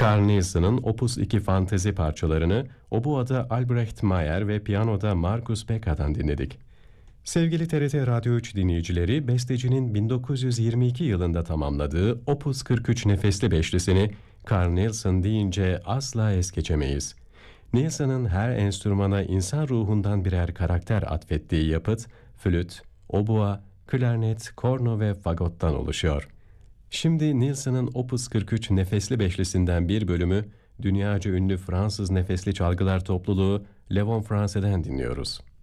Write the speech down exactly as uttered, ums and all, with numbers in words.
Carl Nielsen'ın Opus iki fantezi parçalarını oboada Albrecht Meyer ve piyanoda Markus Becka'dan dinledik. Sevgili T R T Radyo üç dinleyicileri, bestecinin bin dokuz yüz yirmi iki yılında tamamladığı Opus kırk üç nefesli beşlisini Carl Nielsen deyince asla es geçemeyiz. Nielsen'ın her enstrümana insan ruhundan birer karakter atfettiği yapıt, flüt, oboa, klarnet, korno ve fagottan oluşuyor. Şimdi Nielsen'ın Opus kırk üç nefesli beşlisinden bir bölümü, dünyaca ünlü Fransız nefesli çalgılar topluluğu Le Vent Francais'den dinliyoruz.